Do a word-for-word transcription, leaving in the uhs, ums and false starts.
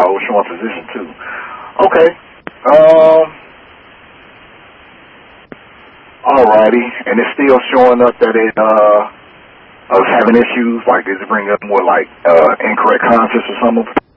it was showing position two. Okay. Um. Alrighty, and it's still showing up that it uh, I was having issues. Like, does it bring up more like uh incorrect concepts or something?